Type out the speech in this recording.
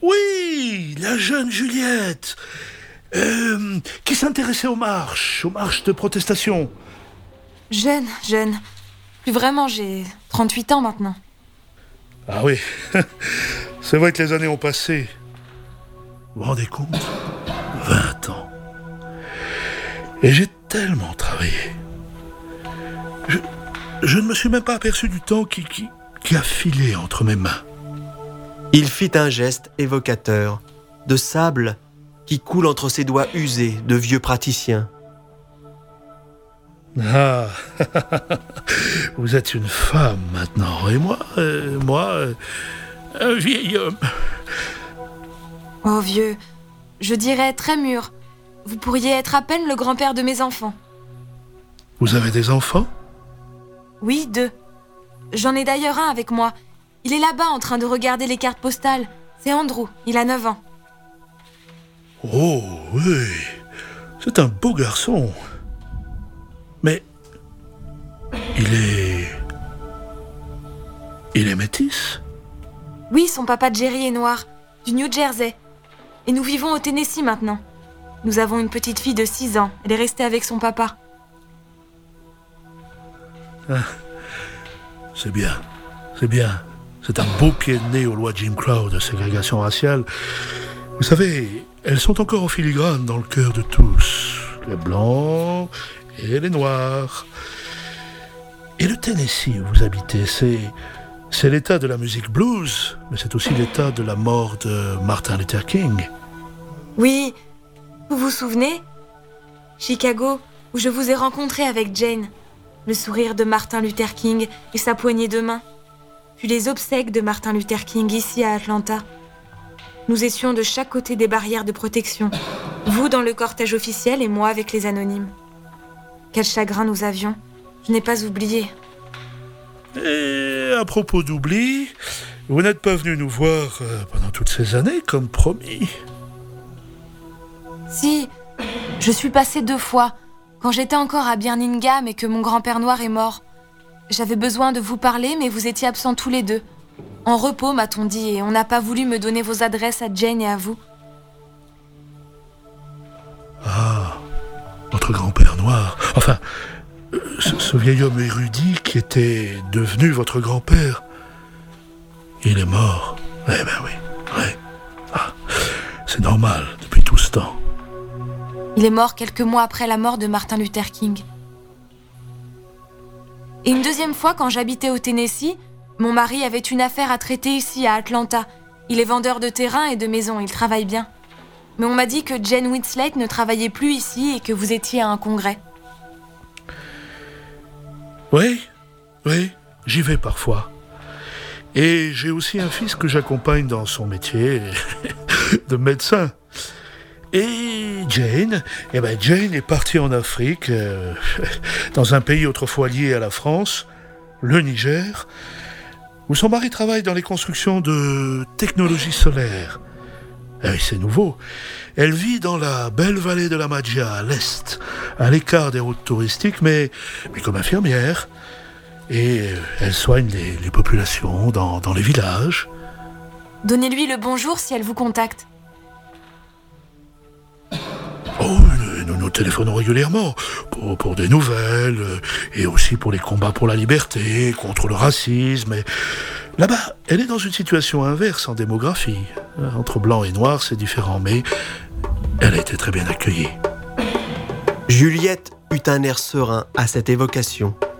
Oui, la jeune Juliette, qui s'intéressait aux marches de protestation. Jeune. Plus vraiment, j'ai 38 ans maintenant. Ah oui, c'est vrai que les années ont passé. Vous vous rendez compte ? 20 ans. Et j'ai tellement travaillé. Je ne me suis même pas aperçu du temps qui a filé entre mes mains. Il fit un geste évocateur, de sable qui coule entre ses doigts usés de vieux praticiens. Ah, vous êtes une femme maintenant, et moi, un vieil homme. Oh vieux, je dirais très mûr. Vous pourriez être à peine le grand-père de mes enfants. Vous avez des enfants ? Oui, 2. J'en ai d'ailleurs un avec moi. Il est là-bas en train de regarder les cartes postales. C'est Andrew, il a 9 ans. Oh oui, c'est un beau garçon. Mais il est métis ? Oui, son papa Jerry est noir, du New Jersey. Et nous vivons au Tennessee maintenant. Nous avons une petite fille de 6 ans. Elle est restée avec son papa. Ah, c'est bien. C'est un beau pied de nez aux lois Jim Crow de ségrégation raciale. Vous savez, elles sont encore en filigrane dans le cœur de tous. Les blancs et les noirs. Et le Tennessee où vous habitez, c'est l'état de la musique blues, mais c'est aussi l'état de la mort de Martin Luther King. Oui, vous vous souvenez ? Chicago, où je vous ai rencontré avec Jane. Le sourire de Martin Luther King et sa poignée de main. Puis les obsèques de Martin Luther King ici à Atlanta. Nous étions de chaque côté des barrières de protection. Vous dans le cortège officiel et moi avec les anonymes. Quel chagrin nous avions. Je n'ai pas oublié. Et à propos d'oubli, vous n'êtes pas venu nous voir pendant toutes ces années comme promis. Si, je suis passée 2 fois, quand j'étais encore à Birmingham et que mon grand-père noir est mort. J'avais besoin de vous parler, mais vous étiez absents tous les 2. En repos, m'a-t-on dit, et on n'a pas voulu me donner vos adresses à Jane et à vous. Ah, votre grand-père noir. Enfin, ce vieil homme érudit qui était devenu votre grand-père. Il est mort. Eh ben oui. Ah, c'est normal, depuis tout ce temps. Il est mort quelques mois après la mort de Martin Luther King. Et une deuxième fois, quand j'habitais au Tennessee, mon mari avait une affaire à traiter ici, à Atlanta. Il est vendeur de terrain et de maisons, il travaille bien. Mais on m'a dit que Jane Whitslade ne travaillait plus ici et que vous étiez à un congrès. Oui, j'y vais parfois. Et j'ai aussi un fils que j'accompagne dans son métier de médecin. Et Jane est partie en Afrique, dans un pays autrefois lié à la France, le Niger, où son mari travaille dans les constructions de technologies solaires. Et c'est nouveau. Elle vit dans la belle vallée de la Madja, à l'est, à l'écart des routes touristiques, mais comme infirmière. Et elle soigne les populations dans les villages. Donnez-lui le bonjour si elle vous contacte. Oh, nous téléphonons régulièrement pour des nouvelles et aussi pour les combats pour la liberté, contre le racisme. Et là-bas, elle est dans une situation inverse en démographie. Entre blancs et noirs, c'est différent, mais elle a été très bien accueillie. Juliette eut un air serein à cette évocation.